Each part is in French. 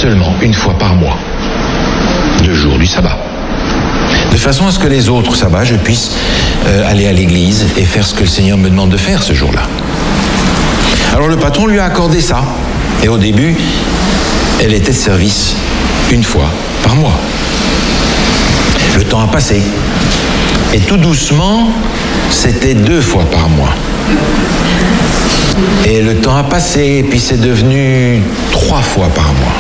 seulement une fois par mois, le jour du sabbat. De façon à ce que les autres sabbats, je puisse aller à l'église et faire ce que le Seigneur me demande de faire ce jour-là. Alors le patron lui a accordé ça. Et au début, elle était de service une fois par mois. Le temps a passé. Et tout doucement, c'était 2 fois par mois. Et le temps a passé, et puis c'est devenu 3 fois par mois.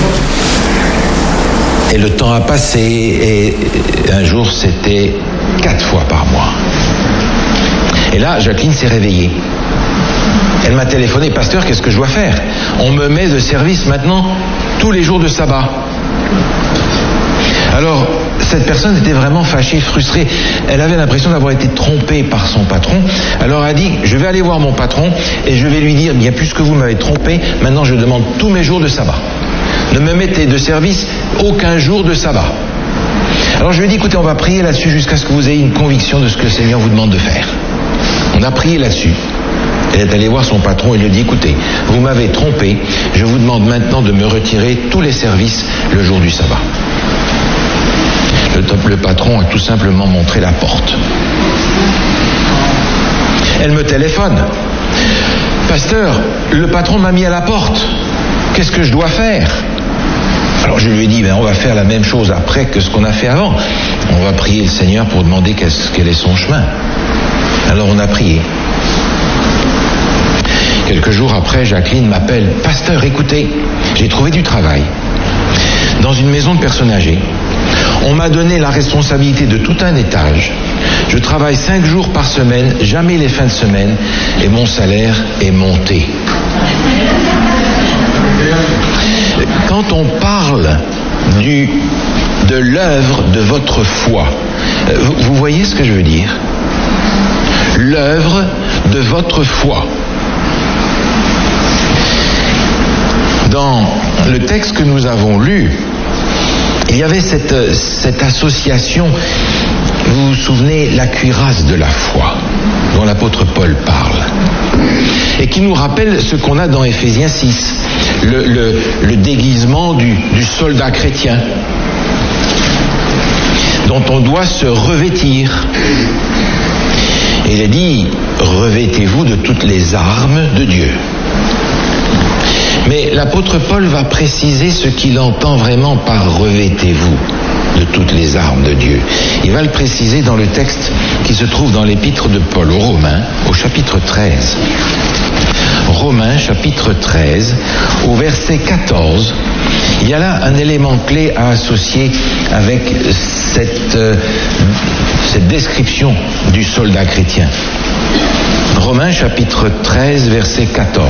Et le temps a passé, et un jour, c'était 4 fois par mois. Et là, Jacqueline s'est réveillée. Elle m'a téléphoné, pasteur, qu'est-ce que je dois faire? On me met de service maintenant tous les jours de sabbat. Alors, cette personne était vraiment fâchée, frustrée. Elle avait l'impression d'avoir été trompée par son patron. Alors elle a dit, je vais aller voir mon patron et je vais lui dire, bien puisque vous m'avez trompé, maintenant je demande tous mes jours de sabbat. Ne me mettez de service aucun jour de sabbat. Alors je lui ai dit, écoutez, on va prier là-dessus jusqu'à ce que vous ayez une conviction de ce que le Seigneur vous demande de faire. On a prié là-dessus. Elle est allée voir son patron et lui a dit, écoutez, vous m'avez trompé, je vous demande maintenant de me retirer tous les services le jour du sabbat. Le patron a tout simplement montré la porte. Elle me téléphone. Pasteur, le patron m'a mis à la porte. Qu'est-ce que je dois faire? Alors je lui ai dit, on va faire la même chose après que ce qu'on a fait avant. On va prier le Seigneur pour demander quel est son chemin. Alors on a prié. Quelques jours après, Jacqueline m'appelle. Pasteur, écoutez, j'ai trouvé du travail dans une maison de personnes âgées. On m'a donné la responsabilité de tout un étage. Je travaille 5 jours par semaine, jamais les fins de semaine, et mon salaire est monté. Quand on parle de l'œuvre de votre foi, vous voyez ce que je veux dire? L'œuvre de votre foi. Dans le texte que nous avons lu, il y avait cette association, vous vous souvenez, la cuirasse de la foi, dont l'apôtre Paul parle, et qui nous rappelle ce qu'on a dans Éphésiens 6, le déguisement du soldat chrétien, dont on doit se revêtir. Et il est dit, revêtez-vous de toutes les armes de Dieu. Mais l'apôtre Paul va préciser ce qu'il entend vraiment par « revêtez-vous » de toutes les armes de Dieu. Il va le préciser dans le texte qui se trouve dans l'épître de Paul aux Romains, au chapitre 13. Romains, chapitre 13, au verset 14. Il y a là un élément clé à associer avec cette description du soldat chrétien. Romains, chapitre 13, verset 14.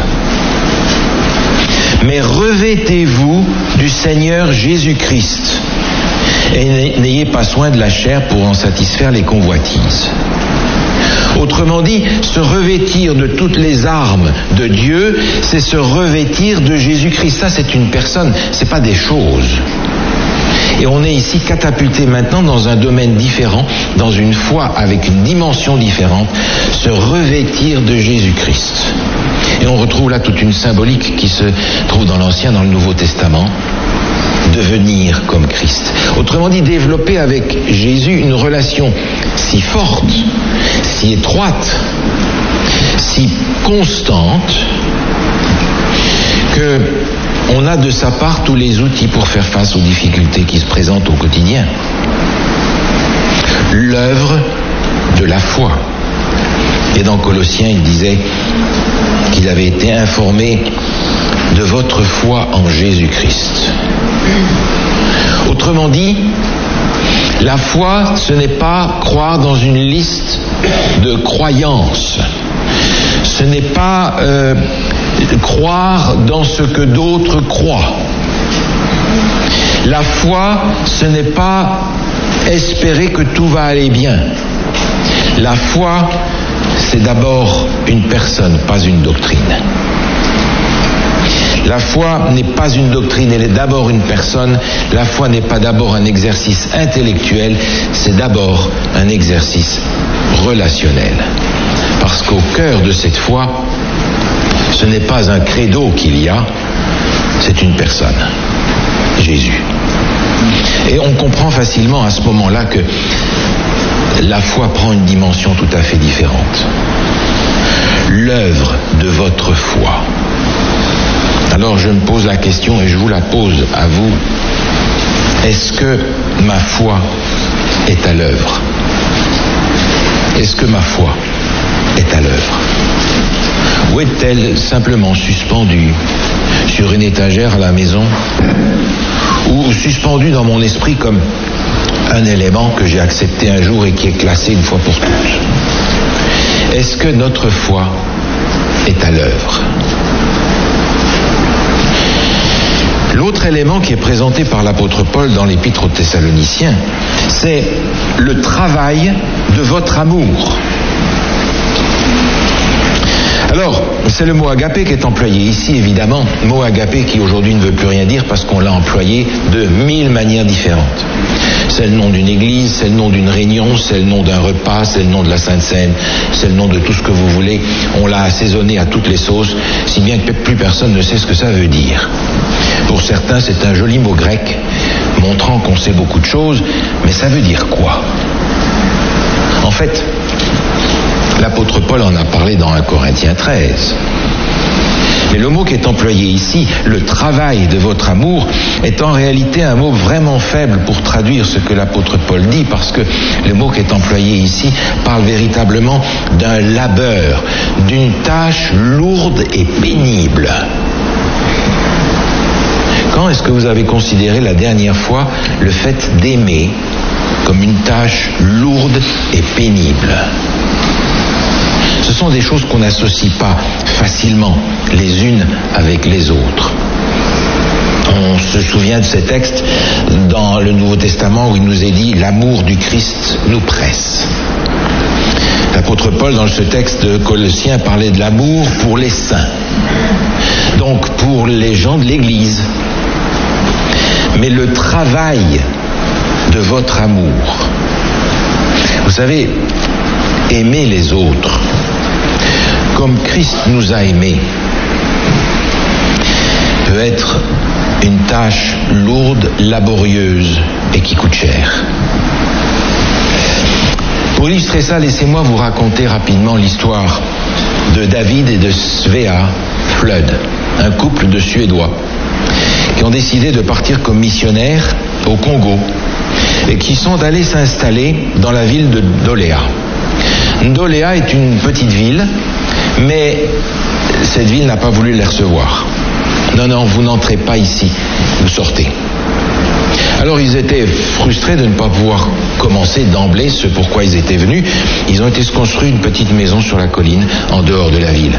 Mais revêtez-vous du Seigneur Jésus-Christ et n'ayez pas soin de la chair pour en satisfaire les convoitises. Autrement dit, se revêtir de toutes les armes de Dieu, c'est se revêtir de Jésus-Christ. Ça, c'est une personne, c'est pas des choses. Et on est ici catapulté maintenant dans un domaine différent, dans une foi avec une dimension différente, se revêtir de Jésus-Christ. Et on retrouve là toute une symbolique qui se trouve dans l'Ancien, dans le Nouveau Testament. Devenir comme Christ. Autrement dit, développer avec Jésus une relation si forte, si étroite, si constante, que on a de sa part tous les outils pour faire face aux difficultés qui se présentent au quotidien. L'œuvre de la foi. Et dans Colossiens, il disait qu'il avait été informé de votre foi en Jésus-Christ. Autrement dit, la foi, ce n'est pas croire dans une liste de croyances. Ce n'est pas croire dans ce que d'autres croient. La foi, ce n'est pas espérer que tout va aller bien. La foi, c'est d'abord une personne, pas une doctrine. La foi n'est pas une doctrine, elle est d'abord une personne. La foi n'est pas d'abord un exercice intellectuel, c'est d'abord un exercice relationnel. Parce qu'au cœur de cette foi, ce n'est pas un credo qu'il y a, C'est une personne, Jésus. Et on comprend facilement à ce moment-là que la foi prend une dimension tout à fait différente. L'œuvre de votre foi. Alors je me pose la question et je vous la pose à vous. Est-ce que ma foi est à l'œuvre? Est-ce que ma foi est à l'œuvre? Ou est-elle simplement suspendue sur une étagère à la maison, ou suspendue dans mon esprit comme un élément que j'ai accepté un jour et qui est classé une fois pour toutes? Est-ce que notre foi est à l'œuvre? L'autre élément qui est présenté par l'apôtre Paul dans l'épître aux Thessaloniciens, c'est le travail de votre amour. Alors, c'est le mot agapé qui est employé ici, évidemment, mot agapé qui aujourd'hui ne veut plus rien dire parce qu'on l'a employé de 1000 manières différentes. C'est le nom d'une église, c'est le nom d'une réunion, c'est le nom d'un repas, c'est le nom de la Sainte Seine, c'est le nom de tout ce que vous voulez. On l'a assaisonné à toutes les sauces, si bien que plus personne ne sait ce que ça veut dire. Pour certains, c'est un joli mot grec, montrant qu'on sait beaucoup de choses, mais ça veut dire quoi? En fait, l'apôtre Paul en a parlé dans 1 Corinthiens 13. Mais le mot qui est employé ici, le travail de votre amour, est en réalité un mot vraiment faible pour traduire ce que l'apôtre Paul dit, parce que le mot qui est employé ici parle véritablement d'un labeur, d'une tâche lourde et pénible. Quand est-ce que vous avez considéré la dernière fois le fait d'aimer comme une tâche lourde et pénible? Ce sont des choses qu'on n'associe pas facilement les unes avec les autres. On se souvient de ces textes dans le Nouveau Testament où il nous est dit « l'amour du Christ nous presse ». L'apôtre Paul, dans ce texte de Colossiens, parlait de l'amour pour les saints, donc pour les gens de l'Église. Mais le travail de votre amour, vous savez, aimer les autres comme Christ nous a aimés peut être une tâche lourde, laborieuse et qui coûte cher. Pour illustrer ça, laissez-moi vous raconter rapidement l'histoire de David et de Svea Flood, un couple de Suédois qui ont décidé de partir comme missionnaires au Congo et qui sont allés s'installer dans la ville de Ndolea. Ndolea est une petite ville, mais cette ville n'a pas voulu les recevoir. Non, vous n'entrez pas ici, vous sortez. Alors ils étaient frustrés de ne pas pouvoir commencer d'emblée ce pourquoi ils étaient venus. Ils ont été se construire une petite maison sur la colline, en dehors de la ville.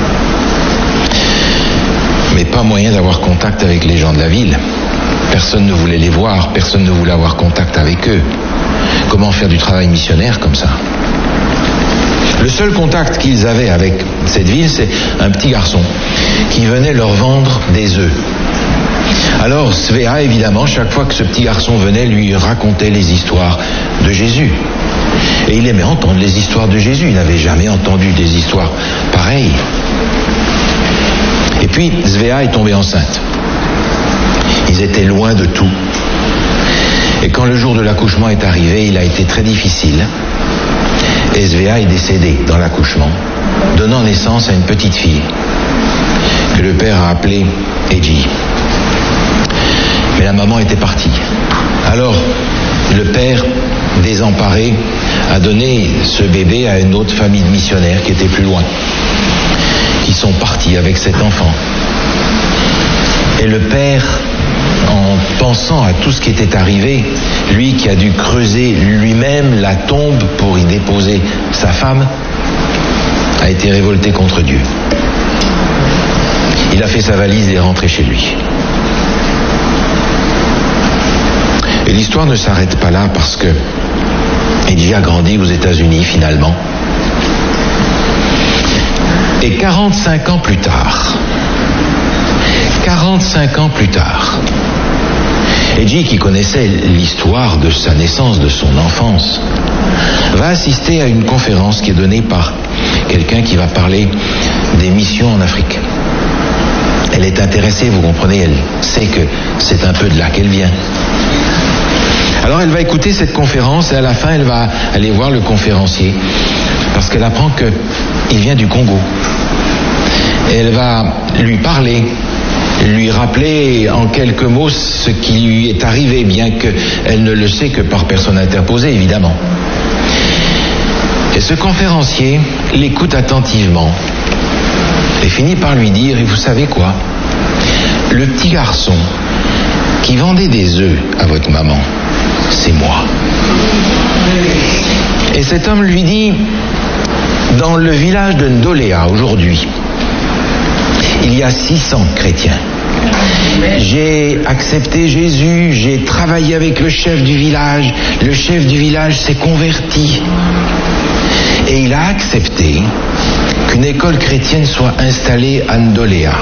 Mais pas moyen d'avoir contact avec les gens de la ville. Personne ne voulait les voir, personne ne voulait avoir contact avec eux. Comment faire du travail missionnaire comme ça? Le seul contact qu'ils avaient avec cette ville, c'est un petit garçon qui venait leur vendre des œufs. Alors Svea, évidemment, chaque fois que ce petit garçon venait, lui racontait les histoires de Jésus. Et il aimait entendre les histoires de Jésus. Il n'avait jamais entendu des histoires pareilles. Et puis, Svea est tombée enceinte. Ils étaient loin de tout. Et quand le jour de l'accouchement est arrivé, il a été très difficile. Et Svea est décédée dans l'accouchement, donnant naissance à une petite fille que le père a appelée Eji. Mais la maman était partie. Alors, le père, désemparé, a donné ce bébé à une autre famille de missionnaires qui était plus loin, qui sont partis avec cet enfant. Et le père, en pensant à tout ce qui était arrivé, lui qui a dû creuser lui-même la tombe pour y déposer sa femme, a été révolté contre Dieu. Il a fait sa valise et est rentré chez lui. Et l'histoire ne s'arrête pas là parce que Eji a grandi aux États-Unis finalement. Et 45 ans plus tard, Eji, qui connaissait l'histoire de sa naissance, de son enfance, va assister à une conférence qui est donnée par quelqu'un qui va parler des missions en Afrique. Elle est intéressée, vous comprenez, elle sait que c'est un peu de là qu'elle vient. Alors elle va écouter cette conférence et à la fin elle va aller voir le conférencier parce qu'elle apprend qu'il vient du Congo. Et elle va lui parler, lui rappeler en quelques mots ce qui lui est arrivé, bien qu'elle ne le sait que par personne interposée, évidemment. Et ce conférencier l'écoute attentivement et finit par lui dire, et vous savez quoi ? Le petit garçon qui vendait des œufs à votre maman, c'est moi. Et cet homme lui dit, dans le village de Ndoléa, aujourd'hui, il y a 600 chrétiens. J'ai accepté Jésus, j'ai travaillé avec le chef du village s'est converti. Et il a accepté qu'une école chrétienne soit installée à Ndoléa.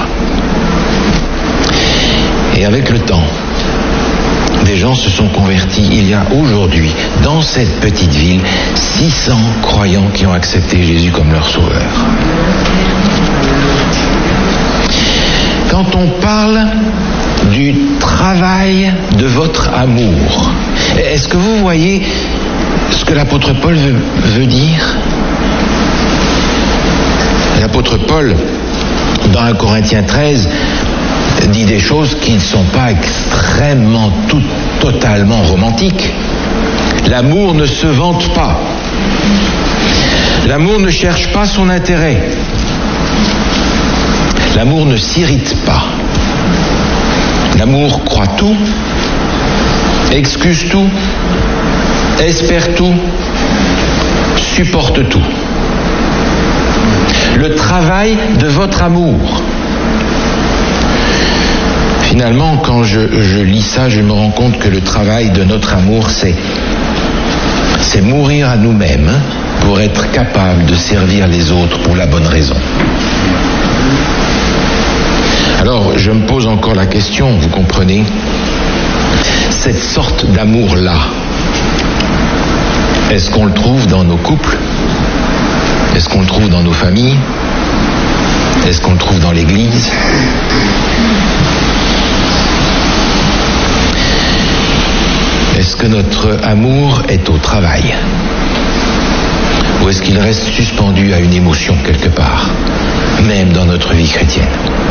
Et avec le temps, des gens se sont convertis. Il y a aujourd'hui, dans cette petite ville, 600 croyants qui ont accepté Jésus comme leur sauveur. Quand on parle du travail de votre amour, est-ce que vous voyez ce que l'apôtre Paul veut dire ? L'apôtre Paul, dans 1 Corinthiens 13, dit des choses qui ne sont pas extrêmement, totalement romantiques. L'amour ne se vante pas. L'amour ne cherche pas son intérêt. L'amour ne s'irrite pas. L'amour croit tout, excuse tout, espère tout, supporte tout. Le travail de votre amour. Finalement, quand je lis ça, je me rends compte que le travail de notre amour, c'est mourir à nous-mêmes pour être capable de servir les autres pour la bonne raison. Alors, je me pose encore la question, vous comprenez, cette sorte d'amour-là, est-ce qu'on le trouve dans nos couples ? Est-ce qu'on le trouve dans nos familles ? Est-ce qu'on le trouve dans l'Église ? Est-ce que notre amour est au travail ? Ou est-ce qu'il reste suspendu à une émotion quelque part, même dans notre vie chrétienne ?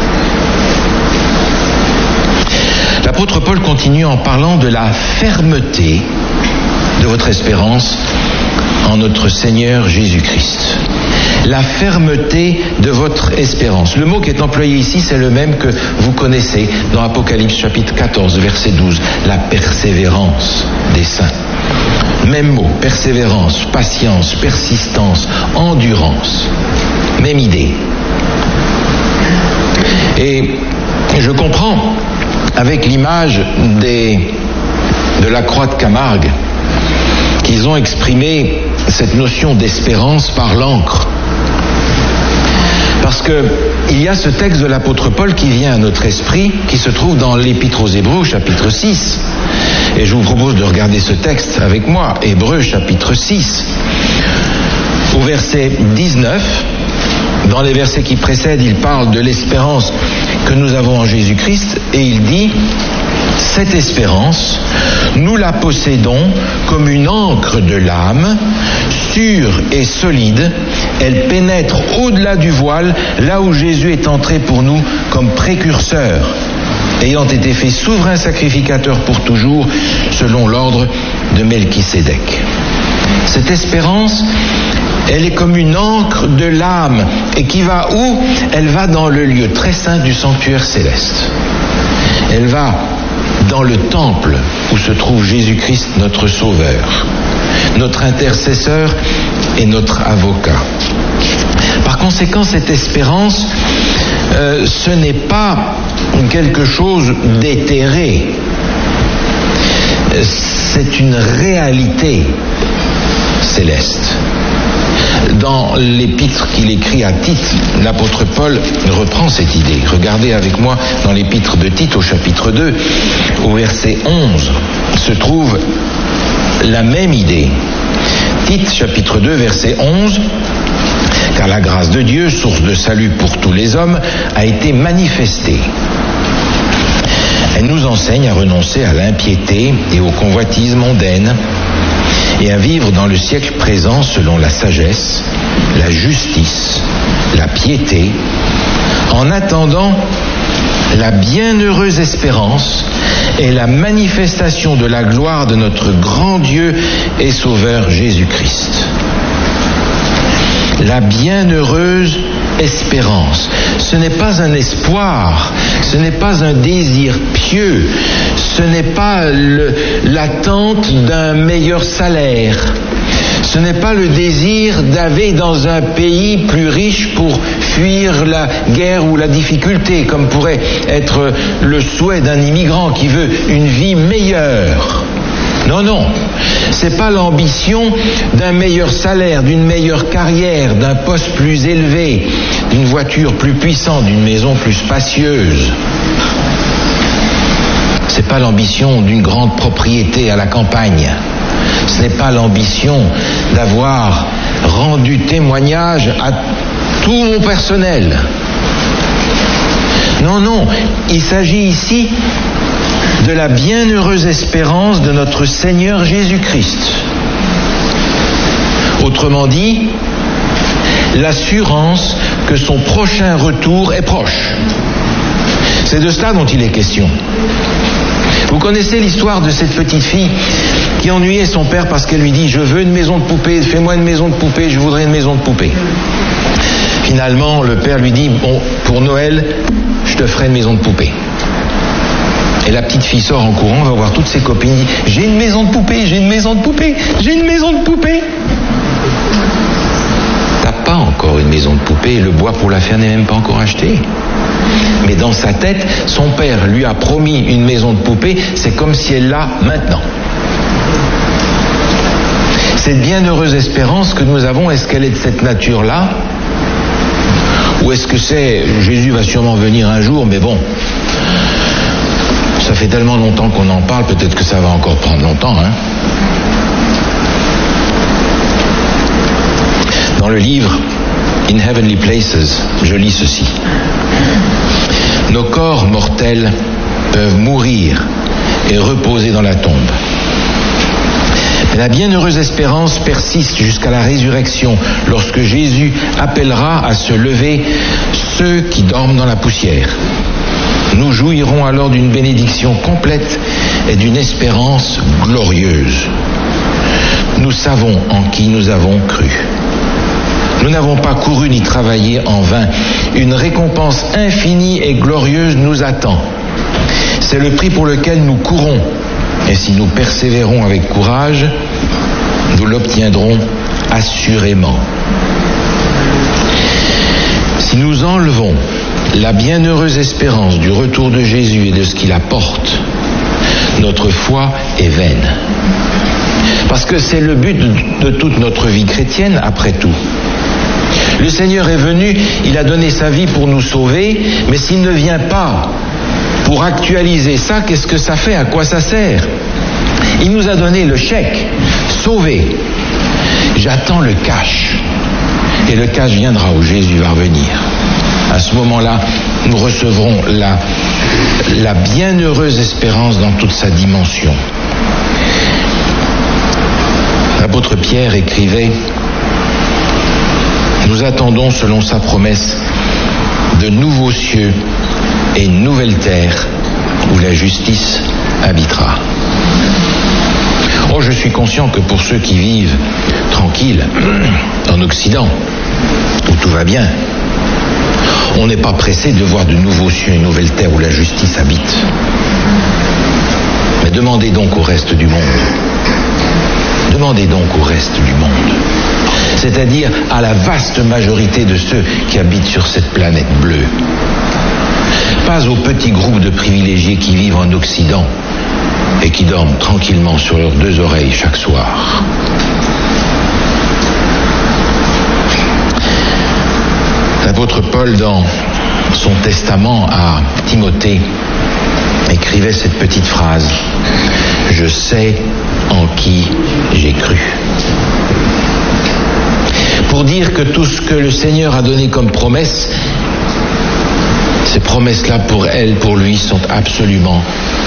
L'apôtre Paul continue en parlant de la fermeté de votre espérance en notre Seigneur Jésus-Christ. La fermeté de votre espérance. Le mot qui est employé ici, c'est le même que vous connaissez dans Apocalypse chapitre 14, verset 12. La persévérance des saints. Même mot, persévérance, patience, persistance, endurance. Même idée. Et je comprends, avec l'image de la croix de Camargue, qu'ils ont exprimé cette notion d'espérance par l'encre. Parce qu'il y a ce texte de l'apôtre Paul qui vient à notre esprit, qui se trouve dans l'Épître aux Hébreux, chapitre 6. Et je vous propose de regarder ce texte avec moi, Hébreux, chapitre 6, au verset 19. Dans les versets qui précèdent, il parle de l'espérance que nous avons en Jésus-Christ, et il dit... Cette espérance, nous la possédons comme une ancre de l'âme, sûre et solide. Elle pénètre au-delà du voile, là où Jésus est entré pour nous comme précurseur, ayant été fait souverain sacrificateur pour toujours, selon l'ordre de Melchisédek. Cette espérance, elle est comme une ancre de l'âme, et qui va où ? Elle va dans le lieu très saint du sanctuaire céleste. Elle va dans le temple où se trouve Jésus-Christ, notre Sauveur, notre intercesseur et notre avocat. Par conséquent, cette espérance, ce n'est pas quelque chose d'éthéré. C'est une réalité céleste. Dans l'épître qu'il écrit à Tite, l'apôtre Paul reprend cette idée. Regardez avec moi dans l'épître de Tite au chapitre 2, au verset 11, se trouve la même idée. Tite chapitre 2, verset 11, car la grâce de Dieu, source de salut pour tous les hommes, a été manifestée. Elle nous enseigne à renoncer à l'impiété et aux convoitises mondaines et à vivre dans le siècle présent selon la sagesse, la justice, la piété, en attendant la bienheureuse espérance et la manifestation de la gloire de notre grand Dieu et Sauveur Jésus-Christ. La bienheureuse espérance. Ce n'est pas un espoir, ce n'est pas un désir pieux, ce n'est pas l'attente d'un meilleur salaire, ce n'est pas le désir d'aller dans un pays plus riche pour fuir la guerre ou la difficulté, comme pourrait être le souhait d'un immigrant qui veut une vie meilleure. Non, non, c'est pas l'ambition d'un meilleur salaire, d'une meilleure carrière, d'un poste plus élevé, d'une voiture plus puissante, d'une maison plus spacieuse. C'est pas l'ambition d'une grande propriété à la campagne. Ce n'est pas l'ambition d'avoir rendu témoignage à tout mon personnel. Non, non, il s'agit ici de la bienheureuse espérance de notre Seigneur Jésus-Christ. Autrement dit, l'assurance que son prochain retour est proche. C'est de cela dont il est question. Vous connaissez l'histoire de cette petite fille qui ennuyait son père parce qu'elle lui dit « Je veux une maison de poupée, fais-moi une maison de poupée, je voudrais une maison de poupée. » Finalement, le père lui dit « Bon, pour Noël, je te ferai une maison de poupée. » Et la petite fille sort en courant, va voir toutes ses copines, dit « J'ai une maison de poupée, j'ai une maison de poupée, j'ai une maison de poupée. » T'as pas encore une maison de poupée, le bois pour la faire n'est même pas encore acheté. Mais dans sa tête, son père lui a promis une maison de poupée, c'est comme si elle l'a maintenant. Cette bienheureuse espérance que nous avons, est-ce qu'elle est de cette nature-là? Ou est-ce que c'est Jésus va sûrement venir un jour, mais bon, ça fait tellement longtemps qu'on en parle, peut-être que ça va encore prendre longtemps, hein? Dans le livre In Heavenly Places, je lis ceci. Nos corps mortels peuvent mourir et reposer dans la tombe. Mais la bienheureuse espérance persiste jusqu'à la résurrection, lorsque Jésus appellera à se lever ceux qui dorment dans la poussière. Nous jouirons alors d'une bénédiction complète et d'une espérance glorieuse. Nous savons en qui nous avons cru. Nous n'avons pas couru ni travaillé en vain. Une récompense infinie et glorieuse nous attend. C'est le prix pour lequel nous courons. Et si nous persévérons avec courage, nous l'obtiendrons assurément. Si nous enlevons la bienheureuse espérance du retour de Jésus et de ce qu'il apporte, notre foi est vaine. Parce que c'est le but de toute notre vie chrétienne, après tout. Le Seigneur est venu, il a donné sa vie pour nous sauver, mais s'il ne vient pas pour actualiser ça, qu'est-ce que ça fait? À quoi ça sert? Il nous a donné le chèque, sauvé. J'attends le cash. Et le cash viendra où Jésus va revenir. À ce moment-là, nous recevrons la bienheureuse espérance dans toute sa dimension. L'apôtre Pierre écrivait: nous attendons selon sa promesse de nouveaux cieux et une nouvelle terre où la justice habitera. Oh, je suis conscient que pour ceux qui vivent tranquilles en Occident, où tout va bien, on n'est pas pressé de voir de nouveaux cieux et une nouvelle terre où la justice habite. Mais demandez donc au reste du monde. Demandez donc au reste du monde. C'est-à-dire à la vaste majorité de ceux qui habitent sur cette planète bleue. Pas aux petits groupes de privilégiés qui vivent en Occident et qui dorment tranquillement sur leurs deux oreilles chaque soir. L'apôtre Paul, dans son testament à Timothée, écrivait cette petite phrase: « Je sais en qui j'ai cru ». pour dire que tout ce que le Seigneur a donné comme promesse, ces promesses-là pour elle, pour lui, sont absolument